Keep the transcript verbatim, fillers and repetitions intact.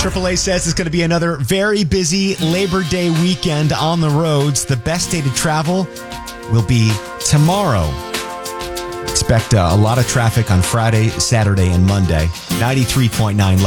triple A says it's going to be another very busy Labor Day weekend on the roads. The best day to travel will be tomorrow. Expect uh, a lot of traffic on Friday, Saturday, and Monday. ninety-three point nine